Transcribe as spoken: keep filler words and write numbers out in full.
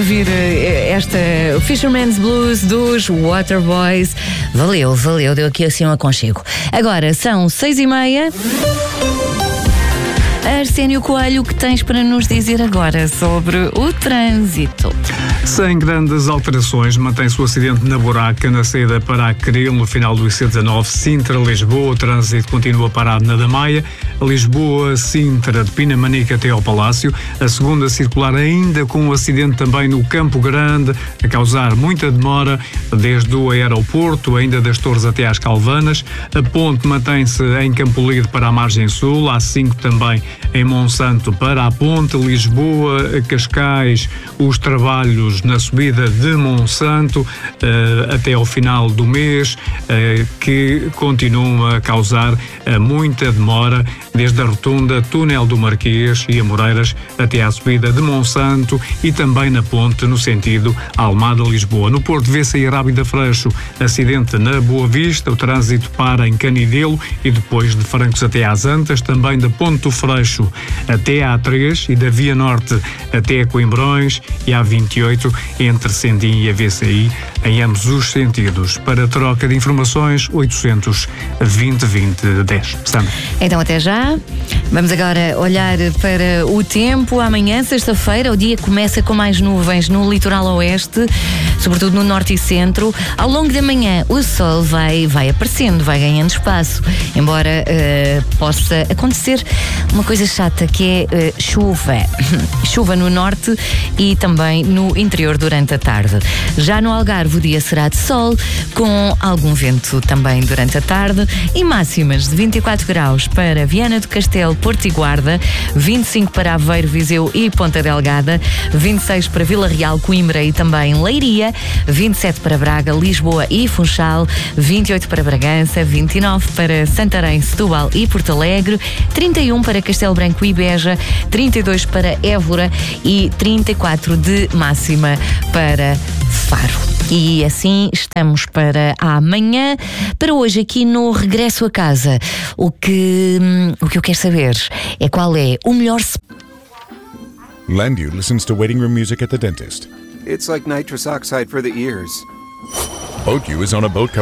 ouvir esta Fisherman's Blues dos Waterboys. Valeu, valeu, deu aqui assim um aconchego. Agora são seis e meia. Arsénio Coelho, o que tens para nos dizer agora sobre o trânsito? Sem grandes alterações, mantém-se o acidente na buraca, na saída para a Cril, no final do I C dezanove, Sintra-Lisboa. O trânsito continua parado na da Maia, Lisboa-Sintra, de Pinamanica até ao Palácio. A segunda circular ainda com um acidente também no Campo Grande, a causar muita demora, desde o aeroporto, ainda das Torres até às Calvanas. A ponte mantém-se em Campolide para a margem sul, A cinco também em Monsanto para a ponte, Lisboa, Cascais, os trabalhos na subida de Monsanto uh, até ao final do mês, uh, que continuam a causar uh, muita demora, desde a rotunda, túnel do Marquês e Amoreiras até à subida de Monsanto, e também na ponte no sentido Almada-Lisboa. No Porto vê-se a Rábida Freixo, acidente na Boa Vista, o trânsito para em Canidelo e depois de Francos até às Antas, também da Ponte do Freixo até à A três e da Via Norte até a Coimbrões e à vinte e oito entre Sendim e a V C I, em ambos os sentidos. Para troca de informações, oitocentos vinte vinte dez. Sandra. Então até já. Vamos agora olhar para o tempo. Amanhã, sexta-feira, o dia começa com mais nuvens no litoral oeste, sobretudo no norte e centro. Ao longo da manhã o sol vai, vai aparecendo, vai ganhando espaço, embora uh, possa acontecer uma coisa chata, que é uh, chuva. Chuva no norte e também no interior durante a tarde. Já no Algarve o dia será de sol, com algum vento também durante a tarde, e máximas de vinte e quatro graus para Viana do Castelo, Porto e Guarda, vinte e cinco para Aveiro, Viseu e Ponta Delgada, vinte e seis para Vila Real, Coimbra e também Leiria, vinte e sete para Braga, Lisboa e Funchal, vinte e oito para Bragança, vinte e nove para Santarém, Setúbal e Porto Alegre, trinta e um para Castelo Branco e Beja, trinta e dois para Évora e trinta e quatro de máxima para Faro. E assim estamos para amanhã. Para hoje, aqui no Regresso a Casa, o que, o que eu quero saber é qual é o melhor... Landu listens to waiting room music at the dentist. It's like nitrous oxide for the ears. Boat U is on a boat